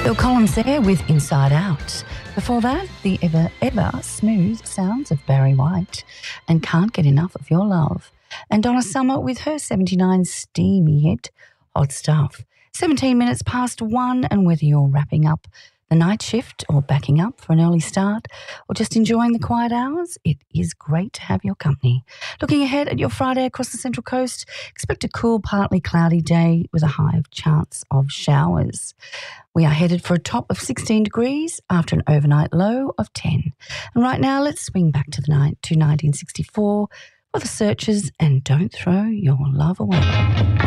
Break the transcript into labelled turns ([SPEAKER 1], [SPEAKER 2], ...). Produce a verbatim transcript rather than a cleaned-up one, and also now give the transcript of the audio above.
[SPEAKER 1] Phil Collins there with Inside Out. Before that, the ever, ever smooth sounds of Barry White and Can't Get Enough of Your Love. And Donna Summer with her seventy-nine steamy hit, Hot Stuff. seventeen minutes past one, and whether you're wrapping up the night shift or backing up for an early start or just enjoying the quiet hours, it is great to have your company. Looking ahead at your Friday across the Central Coast, expect a cool, partly cloudy day with a high chance of showers. We are headed for a top of sixteen degrees after an overnight low of ten. And right now, let's swing back to the night to nineteen sixty-four for the Searchers and Don't Throw Your Love Away.